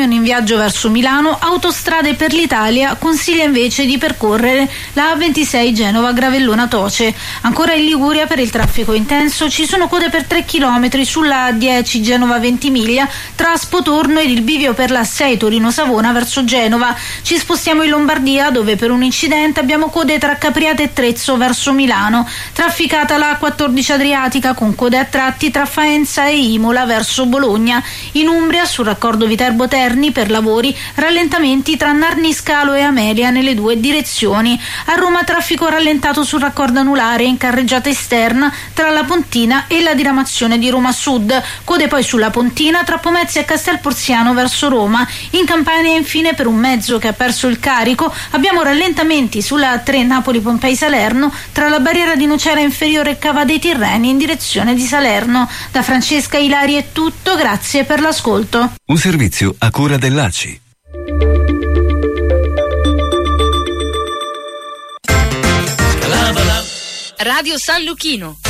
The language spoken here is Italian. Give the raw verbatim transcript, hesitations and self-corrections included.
camion in viaggio verso Milano. Autostrade per l'Italia consiglia invece di percorrere la A ventisei Genova Gravellona Toce. Ancora in Liguria per il traffico intenso ci sono code per tre chilometri sulla A dieci Genova Ventimiglia tra Spotorno ed il bivio per la sei Torino Savona verso Genova. Ci spostiamo in Lombardia, dove per un incidente abbiamo code tra Capriate e Trezzo verso Milano. Trafficata la A quattordici Adriatica con code a tratti tra Faenza e Imola verso Bologna. In Umbria sul raccordo Viterbo Terni per lavori rallentamenti tra Narni Scalo e Amelia nelle due direzioni. A Roma traffico rallentato sul raccordo anulare in carreggiata esterna tra la Pontina e la diramazione di Roma Sud. Code poi sulla Pontina tra Pomezia e Castel Porziano verso Roma. In Campania infine per un mezzo che ha perso il carico abbiamo rallentamenti sulla A tre Napoli Pompei Salerno tra la barriera di Nocera Inferiore e Cava dei Tirreni in direzione di Salerno. Da Francesca Ilari è tutto, grazie per l'ascolto. Un servizio a cura dell'A C I. Radio San Luchino.